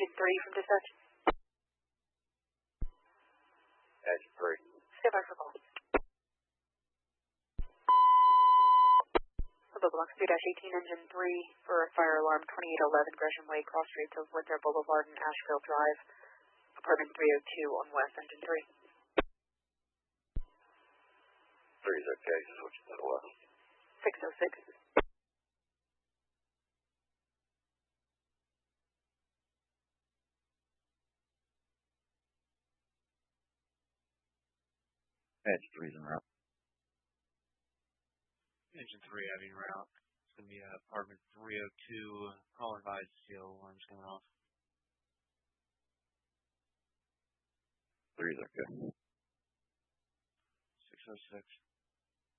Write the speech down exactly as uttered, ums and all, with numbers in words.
Engine three from dispatch. Engine three. Stand by for call. Bobox three eighteen, Engine three for fire alarm twenty-eight eleven Gresham Way, cross streets of Windsor Boulevard and Asheville Drive, apartment three oh two on West, Engine three. three is okay, switch to the west. six oh six. Engine three is en route. Engine three having route. It's going to be uh, apartment three oh two. Call advised seal alarms going off. three is okay. six oh six.